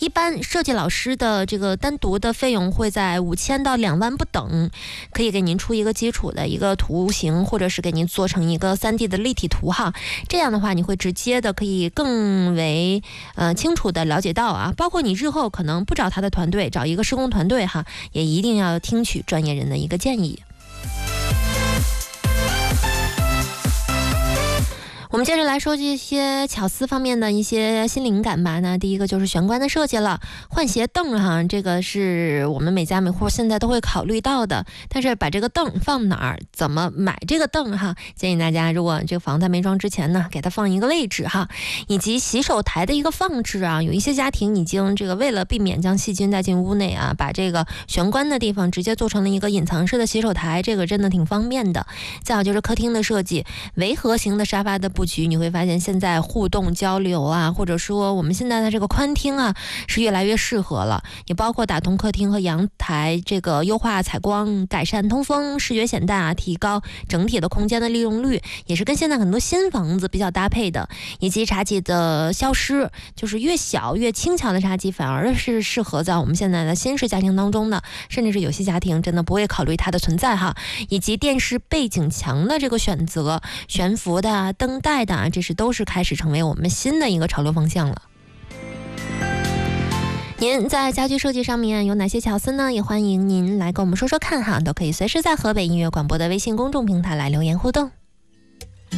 一般设计老师的这个单独的费用会在5000到2万不等，可以给您出一个基础的一个图形，或者是给您做成一个3D 的立体图哈。这样的话，你会直接的可以更为清楚的了解到啊，包括你日后可能不找他的团队，找一个施工团队哈，也一定要听取专业人的一个建议。我们接着来说这些巧思方面的一些新灵感吧。那第一个就是玄关的设计了，换鞋凳哈，这个是我们每家每户现在都会考虑到的。但是把这个凳放哪儿，怎么买这个凳哈，建议大家如果这个房子没装之前呢，给它放一个位置哈，以及洗手台的一个放置啊。有一些家庭已经这个为了避免将细菌带进屋内啊，把这个玄关的地方直接做成了一个隐藏式的洗手台，这个真的挺方便的。再有就是客厅的设计，围合型的沙发的布局，你会发现现在互动交流啊，或者说我们现在的这个宽厅啊，是越来越适合了。也包括打通客厅和阳台，这个优化采光，改善通风，视觉显大，提高整体的空间的利用率，也是跟现在很多新房子比较搭配的。以及茶几的消失，就是越小越轻巧的茶几反而是适合在我们现在的新式家庭当中的，甚至是有些家庭真的不会考虑它的存在哈。以及电视背景墙的这个选择，悬浮的、灯带的，这是都是开始成为我们新的一个潮流方向了。您在家居设计上面有哪些巧思呢？也欢迎您来跟我们说说看哈，都可以随时在河北音乐广播的微信公众平台来留言互动。